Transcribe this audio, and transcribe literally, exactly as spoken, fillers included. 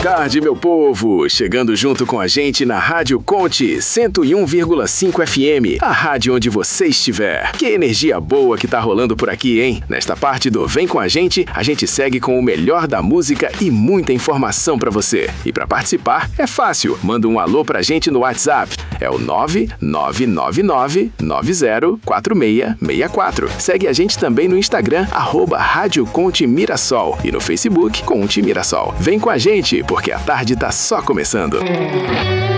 tarde, meu povo! Chegando junto com a gente na Rádio Conte cento e um vírgula cinco F M, a rádio onde você estiver. Que energia boa que tá rolando por aqui, hein? Nesta parte do Vem Com a Gente, a gente segue com o melhor da música e muita informação pra você. E pra participar, é fácil. Manda um alô pra gente no WhatsApp. É o nove nove nove nove nove zero quatro seis seis quatro. Segue a gente também no Instagram, arroba Rádio Conte Mirassol. E no Facebook, Conte Mirassol. Vem com a gente, porque a tarde tá só começando.